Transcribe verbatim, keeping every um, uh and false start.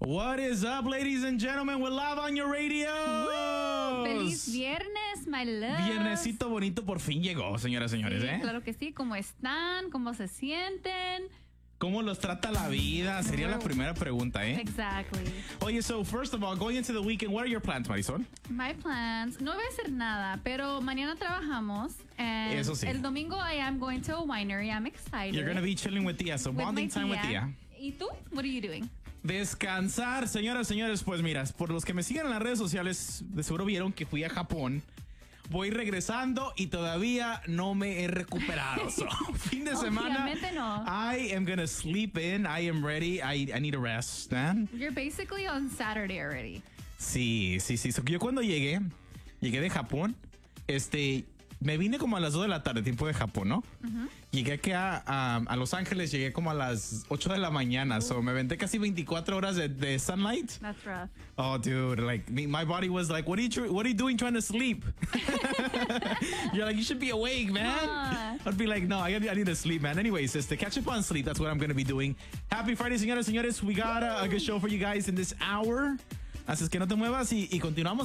What is up, ladies and gentlemen? We're live on your radio. Woo! Feliz viernes, my love. Viernesito bonito por fin llegó, señoras y señores, sí, ¿eh? Claro que sí. ¿Cómo están? ¿Cómo se sienten? ¿Cómo los trata la vida? Sería la primera pregunta, ¿eh? Exactly. Oye, so first of all, going into the weekend, what are your plans, Marisol? My plans. No voy a hacer nada, pero mañana trabajamos. And Eso sí. El domingo I am going to a winery. I'm excited. You're going to be chilling with Tia, so With bonding my time with Tia. ¿Y tú? What are you doing? Descansar, señoras y señores. Pues mira, por los que me siguen en las redes sociales, de seguro vieron que fui a Japón. Voy regresando y todavía no me he recuperado. So, fin de semana. Obviamente no. I am gonna sleep in. I am ready. I, I need a rest, man. You're basically on Saturday already. Sí, sí, sí. So, yo cuando llegué, llegué de Japón, este, me vine como a las dos de la tarde, tiempo de Japón, ¿no? Uh-huh. Llegué aquí a, a, a Los Ángeles, llegué como a las ocho de la mañana. Uh. So, me aventé casi veinticuatro horas de, de sunlight. That's rough. Oh, dude, like me, my body was like, what are you, tr- what are you doing trying to sleep? You're like, you should be awake, man. Uh. I'd be like, no, I, I need to sleep, man. Anyways, just to catch up on sleep, that's what I'm going to be doing. Happy Friday, señoras y señores. We got a, a good show for you guys in this hour. Así es que no te muevas y, y continuamos.